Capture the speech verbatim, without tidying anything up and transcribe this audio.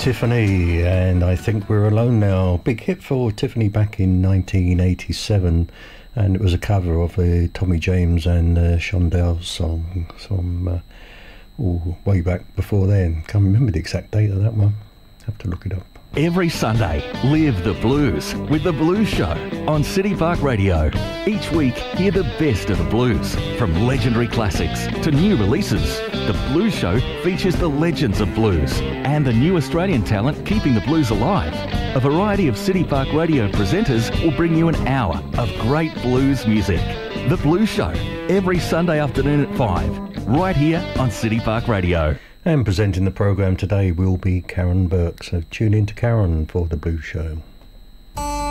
Tiffany, and I Think We're Alone Now. Big hit for Tiffany back in nineteen eighty-seven, and it was a cover of a Tommy James and uh, Shondell song from uh, ooh, way back before then. Can't remember the exact date of that one. Have to look it up. Every Sunday, live the blues with The Blues Show on City Park Radio. Each week, hear the best of the blues, from legendary classics to new releases. The Blues Show features the legends of blues and the new Australian talent keeping the blues alive. A variety of City Park Radio presenters will bring you an hour of great blues music. The Blues Show, every Sunday afternoon at five, right here on City Park Radio. And presenting the programme today will be Karen Burke, so tune in to Karen for The Blues Show.